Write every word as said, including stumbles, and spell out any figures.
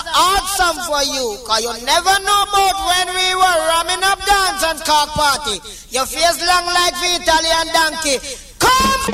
hard song for you, cause you never know about when we were ramming up dance and cock party. Your face long like the Italian donkey. Come!